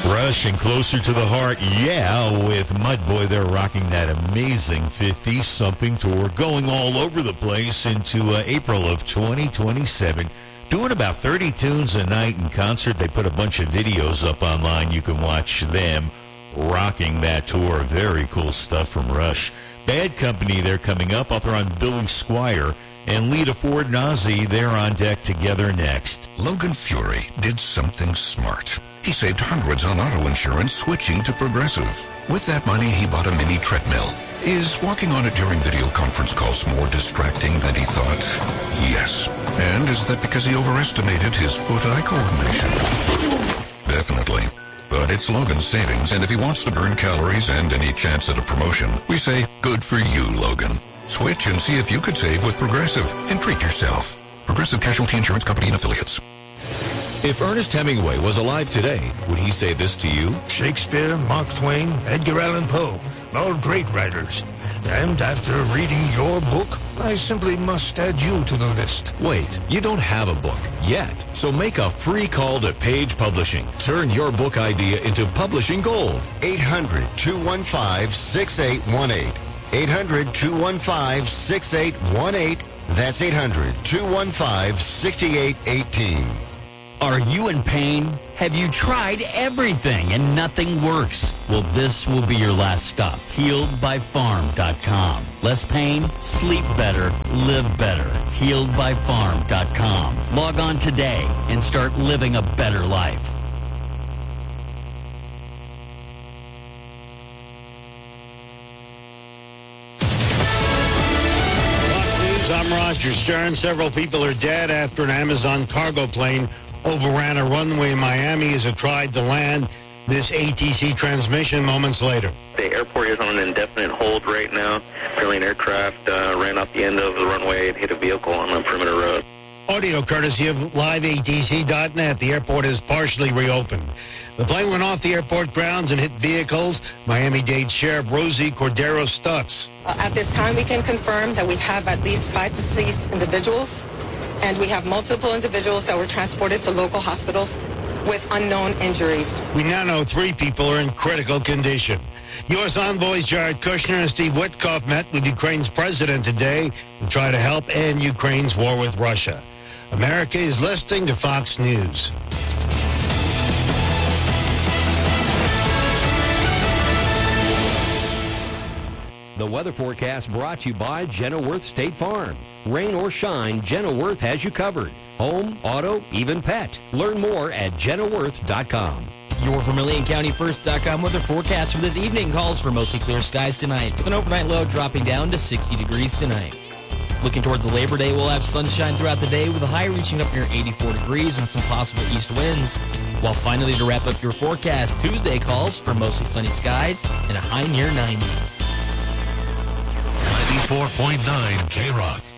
Rush and Closer to the Heart, with Mudboy. They're rocking that amazing 50-something tour, going all over the place into April of 2027. Doing about 30 tunes a night in concert. They put a bunch of videos up online. You can watch them rocking that tour. Very cool stuff from Rush. Bad Company, they're coming up. Up there on Billy Squire. And Lita Ford and Ozzy, they're on deck together next. Logan Fury did something smart. He saved hundreds on auto insurance switching to Progressive. With that money, he bought a mini treadmill. Is walking on it during video conference calls more distracting than he thought? Yes. And is that because he overestimated his foot-eye coordination? Definitely. But it's Logan's savings, and if he wants to burn calories and any chance at a promotion, we say, good for you, Logan. Switch and see if you could save with Progressive and treat yourself. Progressive Casualty Insurance Company and Affiliates. If Ernest Hemingway was alive today, would he say this to you? Shakespeare, Mark Twain, Edgar Allan Poe, all great writers. And after reading your book, I simply must add you to the list. Wait, you don't have a book yet. So make a free call to Page Publishing. Turn your book idea into publishing gold. 800-215-6818. 800-215-6818. That's 800-215-6818. Are you in pain? Have you tried everything and nothing works? Well, this will be your last stop. HealedByFarm.com. Less pain, sleep better, live better. HealedByFarm.com. Log on today and start living a better life. I'm Roger Stern. Several people are dead after an Amazon cargo plane overran a runway in Miami as it tried to land. This ATC transmission moments later. The airport is on an indefinite hold right now. Apparently an aircraft ran off the end of the runway and hit a vehicle on the perimeter road. Audio courtesy of liveatc.net. The airport is partially reopened. The plane went off the airport grounds and hit vehicles. Miami-Dade Sheriff Rosie Cordero Stutz. At this time, we can confirm that we have at least 5 deceased individuals, and we have multiple individuals that were transported to local hospitals with unknown injuries. We now know 3 people are in critical condition. U.S. envoys Jared Kushner and Steve Witkoff met with Ukraine's president today to try to help end Ukraine's war with Russia. America is listening to Fox News. The weather forecast brought to you by Genilworth State Farm. Rain or shine, Genilworth has you covered. Home, auto, even pet. Learn more at Genilworth.com. Your VermilionCountyFirst.com weather forecast for this evening calls for mostly clear skies tonight, with an overnight low dropping down to 60 degrees tonight. Looking towards Labor Day, we'll have sunshine throughout the day with a high reaching up near 84 degrees and some possible east winds. While finally to wrap up your forecast, Tuesday calls for mostly sunny skies and a high near 90. 94.9 K-Rock.